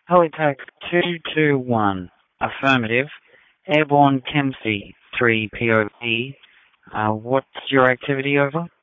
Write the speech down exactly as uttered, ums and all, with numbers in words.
Helipack two two one, affirmative. Airborne Kempsey three P O P. Uh, what's your activity over?